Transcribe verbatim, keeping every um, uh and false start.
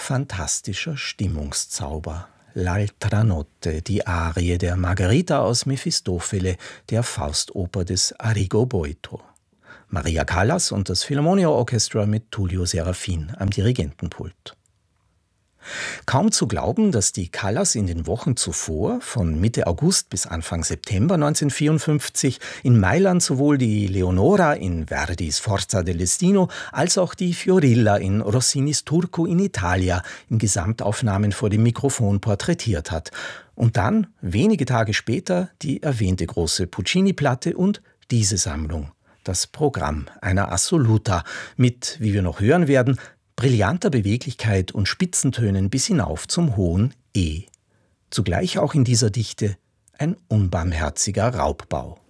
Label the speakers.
Speaker 1: fantastischer Stimmungszauber. L'altra notte, die Arie der Margherita aus Mefistofele, der Faustoper des Arrigo Boito. Maria Callas und das Philharmonia Orchestra mit Tullio Serafin am Dirigentenpult. Kaum zu glauben, dass die Callas in den Wochen zuvor, von Mitte August bis Anfang September neunzehnhundertvierundfünfzig, in Mailand sowohl die Leonora in Verdis Forza del Destino als auch die Fiorilla in Rossinis Turco in Italia in Gesamtaufnahmen vor dem Mikrofon porträtiert hat. Und dann, wenige Tage später, die erwähnte große Puccini-Platte und diese Sammlung. Das Programm einer Assoluta mit, wie wir noch hören werden, brillanter Beweglichkeit und Spitzentönen bis hinauf zum hohen E. Zugleich auch in dieser Dichte ein unbarmherziger Raubbau.